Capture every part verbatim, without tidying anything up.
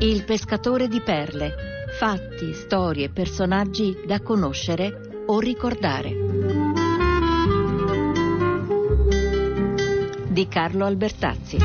Il pescatore di perle. Fatti, storie, personaggi da conoscere o ricordare. Di Carlo Albertazzi.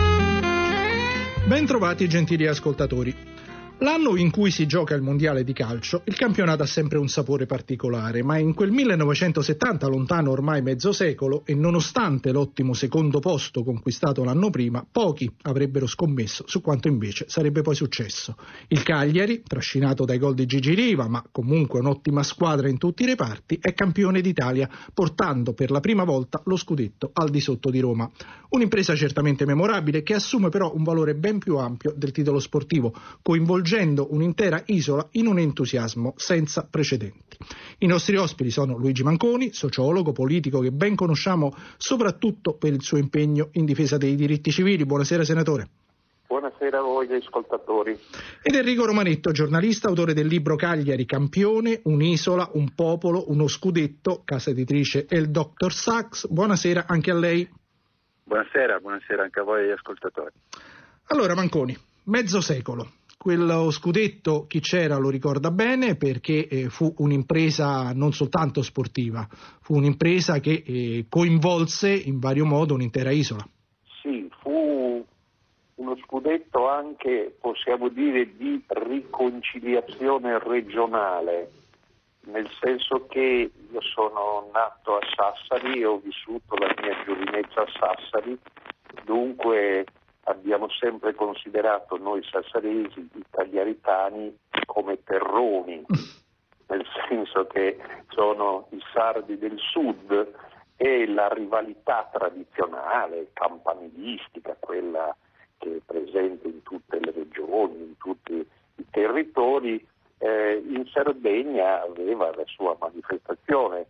Ben trovati gentili ascoltatori. L'anno in cui si gioca il mondiale di calcio, il campionato ha sempre un sapore particolare, ma in quel millenovecentosettanta, lontano ormai mezzo secolo, e nonostante l'ottimo secondo posto conquistato l'anno prima, pochi avrebbero scommesso su quanto invece sarebbe poi successo. Il Cagliari, trascinato dai gol di Gigi Riva, ma comunque un'ottima squadra in tutti i reparti, è campione d'Italia, portando per la prima volta lo scudetto al di sotto di Roma. Un'impresa certamente memorabile, che assume però un valore ben più ampio del titolo sportivo, coinvolgendo un'intera isola in un entusiasmo senza precedenti. I nostri ospiti sono Luigi Manconi, sociologo, politico che ben conosciamo soprattutto per il suo impegno in difesa dei diritti civili. Buonasera senatore. Buonasera a voi ascoltatori. Ed Enrico Romanetto, giornalista, autore del libro Cagliari campione, un'isola, un popolo, uno scudetto, casa editrice e il Doctor Sachs. Buonasera anche a lei. Buonasera, buonasera anche a voi ascoltatori. Allora Manconi, mezzo secolo. Quello scudetto chi c'era lo ricorda bene, perché eh, fu un'impresa non soltanto sportiva, fu un'impresa che eh, coinvolse in vario modo un'intera isola. Sì, fu uno scudetto anche, possiamo dire, di riconciliazione regionale, nel senso che io sono nato a Sassari e ho vissuto la mia giovinezza a Sassari, dunque abbiamo sempre considerato noi sassaresi, i cagliaritani, come terroni, nel senso che sono i sardi del sud e la rivalità tradizionale, campanilistica, quella che è presente in tutte le regioni, in tutti i territori, eh, in Sardegna aveva la sua manifestazione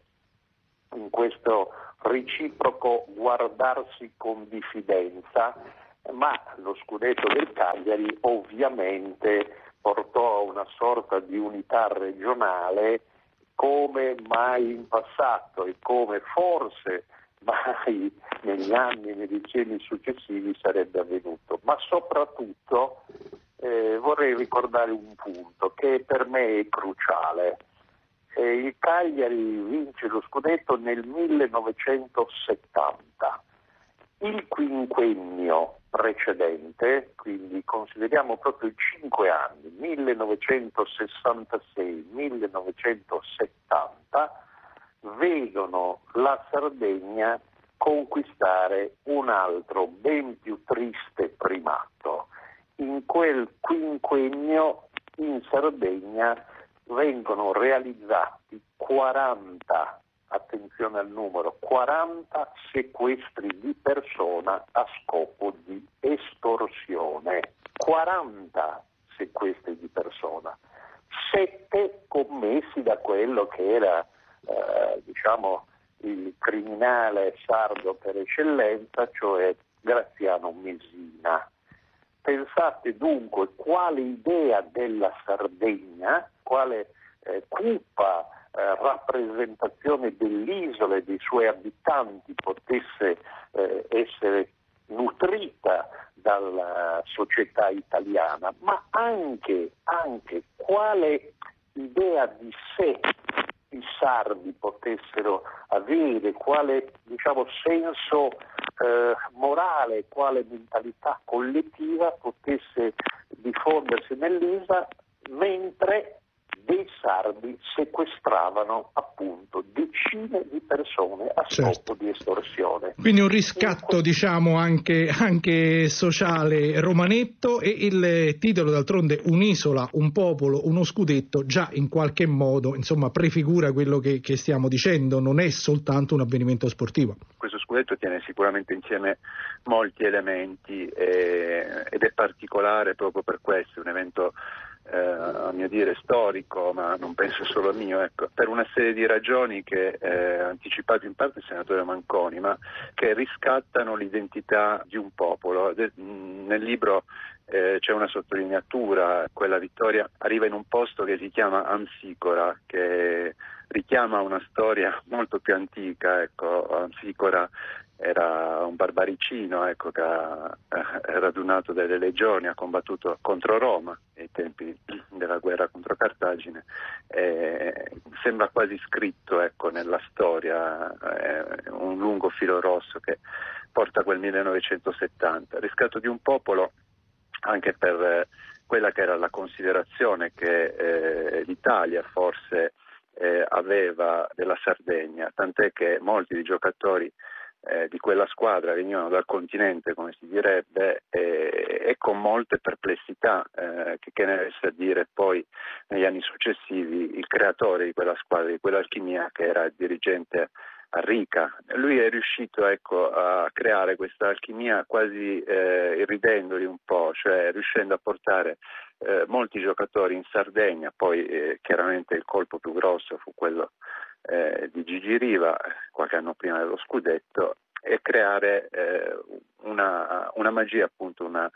in questo reciproco guardarsi con diffidenza. Ma lo scudetto del Cagliari ovviamente portò a una sorta di unità regionale come mai in passato e come forse mai negli anni e nei decenni successivi sarebbe avvenuto. Ma soprattutto eh, vorrei ricordare un punto che per me è cruciale. Eh, il Cagliari vince lo scudetto nel millenovecentosettanta. Il quinquennio precedente, quindi consideriamo proprio i cinque anni, millenovecentosessantasei millenovecentosettanta, vedono la Sardegna conquistare un altro ben più triste primato. In quel quinquennio in Sardegna vengono realizzati quaranta, attenzione al numero, quaranta sequestri di persona a scopo di estorsione. quaranta sequestri di persona, sette commessi da quello che era eh, diciamo il criminale sardo per eccellenza, cioè Graziano Mesina. Pensate dunque quale idea della Sardegna, quale eh, cupa Eh, rappresentazione dell'isola e dei suoi abitanti potesse eh, essere nutrita dalla società italiana, ma anche, anche quale idea di sé i sardi potessero avere, quale diciamo senso eh, morale, quale mentalità collettiva potesse diffondersi nell'isola, mentre dei sardi sequestravano appunto decine di persone a scopo certo. di estorsione. Quindi un riscatto diciamo anche, anche sociale romanetto, e il titolo d'altronde un'isola, un popolo, uno scudetto già in qualche modo insomma prefigura quello che, che stiamo dicendo, non è soltanto un avvenimento sportivo. Questo scudetto tiene sicuramente insieme molti elementi eh, ed è particolare proprio per questo, è un evento Eh, a mio dire storico, ma non penso solo mio, ecco, per una serie di ragioni che eh, ha anticipato in parte il senatore Manconi, ma che riscattano l'identità di un popolo. De- nel libro eh, c'è una sottolineatura, quella vittoria arriva in un posto che si chiama Amsicora, che richiama una storia molto più antica, ecco. Amsicora era un barbaricino, ecco, che ha eh, radunato delle legioni, ha combattuto contro Roma e ai tempi della guerra contro Cartagine, eh, sembra quasi scritto, ecco, nella storia, eh, un lungo filo rosso che porta a quel millenovecentosettanta. Riscatto di un popolo anche per eh, quella che era la considerazione che eh, l'Italia forse eh, aveva della Sardegna, tant'è che molti dei giocatori eh, di quella squadra venivano dal continente, come si direbbe, e, e con molte perplessità, eh, che, che ne avesse a dire poi negli anni successivi il creatore di quella squadra, di quell'alchimia, che era il dirigente Arrica. Lui è riuscito, ecco, a creare questa alchimia quasi eh, irridendoli un po', cioè riuscendo a portare eh, molti giocatori in Sardegna. Poi eh, chiaramente il colpo più grosso fu quello eh, di Gigi Riva qualche anno prima dello scudetto, e creare eh, una, una magia, appunto, una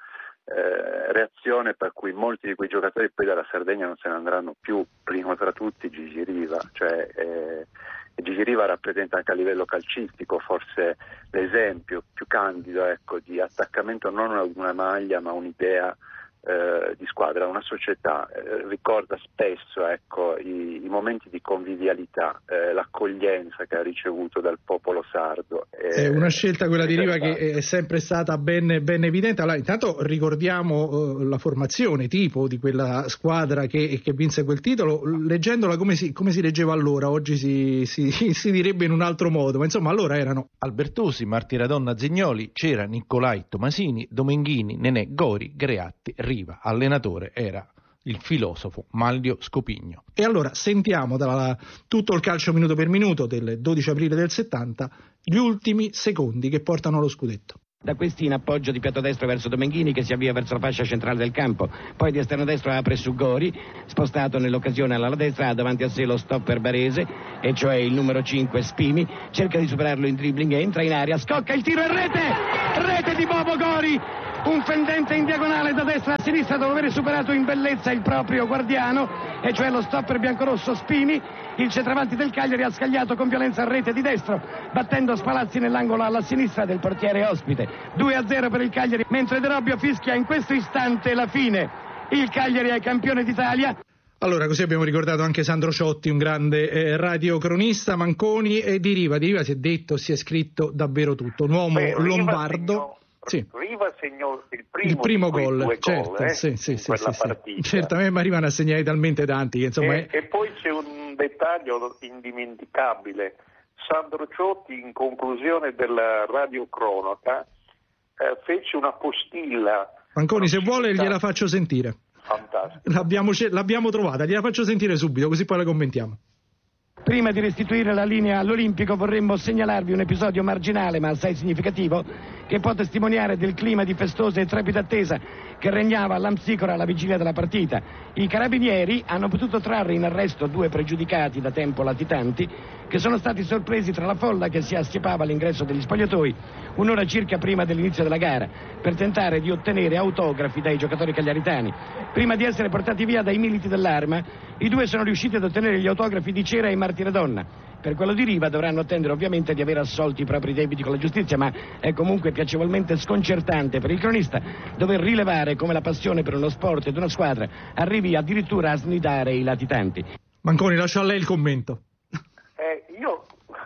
eh, reazione per cui molti di quei giocatori poi dalla Sardegna non se ne andranno più, primo tra tutti Gigi Riva. Cioè, eh, Gigi Riva rappresenta anche a livello calcistico forse l'esempio più candido, ecco, di attaccamento non a una maglia ma a un'idea eh, di squadra, una società. Eh, ricorda spesso, ecco, i, i momenti di convivialità, eh, l'accoglienza che ha ricevuto dal popolo sardo. È una scelta, quella di Riva, che è sempre stata ben, ben evidente. Allora, intanto ricordiamo uh, la formazione tipo di quella squadra che, che vinse quel titolo. Leggendola come si, come si leggeva allora, oggi si, si, si direbbe in un altro modo, ma insomma allora erano Albertosi, Martiradonna, Zignoli, c'era Nicolai Tomasini, Domenghini, Nenè, Gori, Greatti, Riva. Allenatore era il filosofo Manlio Scopigno. E allora sentiamo da tutto il calcio minuto per minuto del dodici aprile del settanta gli ultimi secondi che portano allo scudetto. Da questi in appoggio di piatto destro verso Domenghini, che si avvia verso la fascia centrale del campo, poi di esterno destro apre su Gori, spostato nell'occasione alla destra, ha davanti a sé lo stopper barese, e cioè il numero cinque Spimi, cerca di superarlo in dribbling, entra in area, scocca il tiro e rete! Rete di Bobo Gori! Un fendente in diagonale da destra a sinistra dopo aver superato in bellezza il proprio guardiano, e cioè lo stopper biancorosso Spini. Il centravanti del Cagliari ha scagliato con violenza a rete di destro, battendo Spalazzi nell'angolo alla sinistra del portiere ospite. due a zero per il Cagliari, mentre De Robbio fischia in questo istante la fine. Il Cagliari è campione d'Italia. Allora, così abbiamo ricordato anche Sandro Ciotti, un grande eh, radiocronista. Manconi e di Riva. Di Riva si è detto, si è scritto davvero tutto. Un uomo Beh, lombardo. Segnò, sì. Riva segnò il primo, il primo gol, due certo, gol, eh, sì, sì, in sì, quella sì, partita. Certo, a me mi arrivano a segnare talmente tanti che, insomma, e, è... e poi c'è un dettaglio indimenticabile. Sandro Ciotti, in conclusione della radiocronaca, eh, fece una postilla. Manconi, se vuole gliela faccio sentire. Fantastico. L'abbiamo, l'abbiamo trovata, gliela faccio sentire subito, così poi la commentiamo. Prima di restituire la linea all'Olimpico vorremmo segnalarvi un episodio marginale ma assai significativo, che può testimoniare del clima di festosa e trepida attesa che regnava all'Amsicora alla vigilia della partita. I carabinieri hanno potuto trarre in arresto due pregiudicati da tempo latitanti, che sono stati sorpresi tra la folla che si assiepava all'ingresso degli spogliatoi un'ora circa prima dell'inizio della gara, per tentare di ottenere autografi dai giocatori cagliaritani. Prima di essere portati via dai militi dell'Arma, i due sono riusciti ad ottenere gli autografi di Cera e Martiradonna. Per quello di Riva dovranno attendere ovviamente di aver assolti i propri debiti con la giustizia, ma è comunque piacevolmente sconcertante per il cronista dover rilevare come la passione per uno sport ed una squadra arrivi addirittura a snidare i latitanti. Manconi, lascio a lei il commento. Eh, io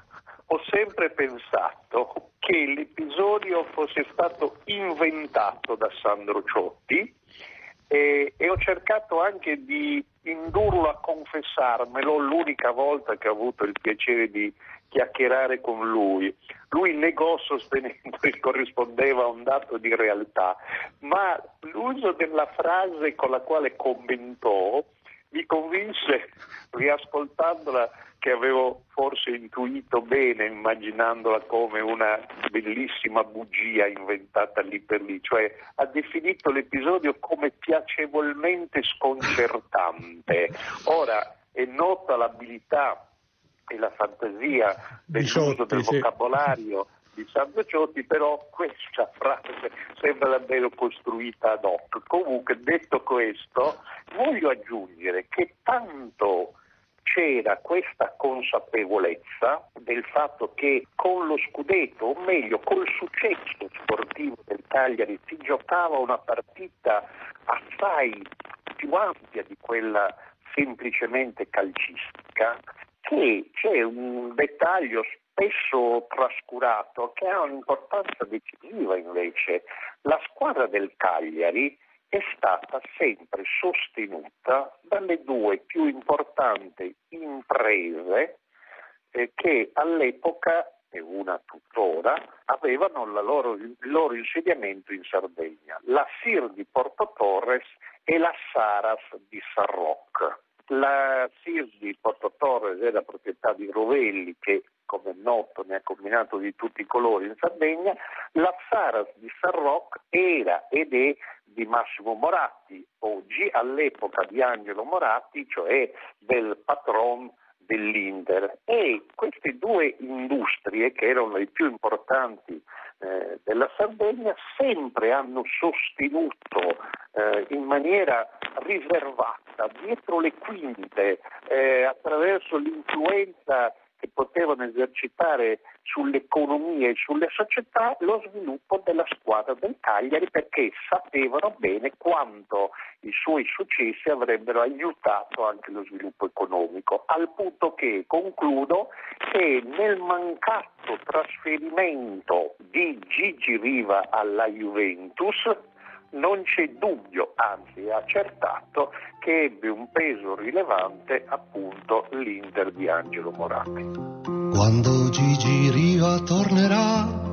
ho sempre pensato che l'episodio fosse stato inventato da Sandro Ciotti, e, e ho cercato anche di indurlo a confessarmelo l'unica volta che ho avuto il piacere di chiacchierare con lui. Lui negò sostenendo che corrispondeva a un dato di realtà, ma l'uso della frase con la quale commentò mi convinse, riascoltandola, che avevo forse intuito bene, immaginandola come una bellissima bugia inventata lì per lì. Cioè, ha definito l'episodio come piacevolmente sconcertante. Ora, è nota l'abilità e la fantasia dell'uso del sì. vocabolario di Sandro Ciotti, però questa frase sembra davvero costruita ad hoc. Comunque, detto questo, voglio aggiungere che tanto c'era questa consapevolezza del fatto che con lo scudetto, o meglio col successo sportivo del Cagliari, si giocava una partita assai più più ampia di quella semplicemente calcistica, che c'è un dettaglio spesso trascurato che ha un'importanza decisiva invece. La squadra del Cagliari è stata sempre sostenuta dalle due più importanti imprese eh, che all'epoca, e una tuttora, avevano la loro, il loro insediamento in Sardegna, la S I R di Porto Torres e la Saras di San Roque. La S I R di Porto Torres è la proprietà di Rovelli, che come è noto ne ha combinato di tutti i colori in Sardegna. La Saras di San Roque era ed è di Massimo Moratti, oggi all'epoca di Angelo Moratti, cioè del patron dell'Inter. E queste due industrie, che erano le più importanti eh, della Sardegna, sempre hanno sostenuto eh, in maniera riservata, dietro le quinte, eh, attraverso l'influenza che potevano esercitare sull'economia e sulle società, lo sviluppo della squadra del Cagliari, perché sapevano bene quanto i suoi successi avrebbero aiutato anche lo sviluppo economico, al punto che, concludo, che nel mancato trasferimento di Gigi Riva alla Juventus non c'è dubbio, anzi è accertato, che ebbe un peso rilevante appunto l'Inter di Angelo Moratti. Quando Gigi Riva tornerà